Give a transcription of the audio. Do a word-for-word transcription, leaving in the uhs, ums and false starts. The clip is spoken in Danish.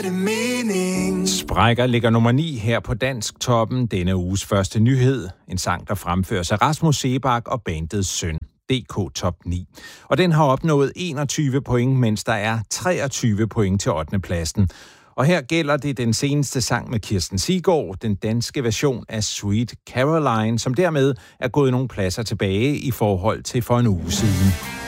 Sprækker ligger nummer ni her på Dansk Toppen, denne uges første nyhed. En sang, der fremføres af Rasmus Seebach og bandets søn. D K Top ni. Og den har opnået enogtyve point, mens der er treogtyve point til ottende pladsen. Og her gælder det den seneste sang med Kirsten Siggaard, den danske version af Sweet Caroline, som dermed er gået nogle pladser tilbage i forhold til for en uge siden.